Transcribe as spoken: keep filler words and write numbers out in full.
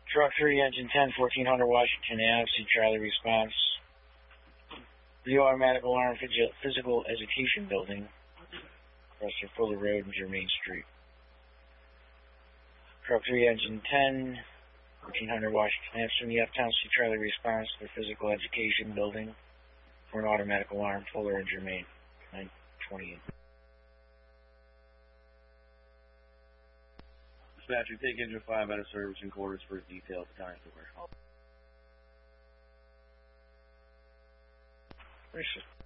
Truck three, engine ten, fourteen hundred Washington Avenue, C Charlie response. The automatic alarm physical education building, across the Fuller Road and Germain Street. Truck three, engine ten, fourteen hundred Washington Avenue, from the Uptown C Charlie response to the physical education building for an automatic alarm, Fuller and Germain, nine twenty-eight. Dispatcher, take engine five out of service in quarters for a detail at the county authority. Appreciate it.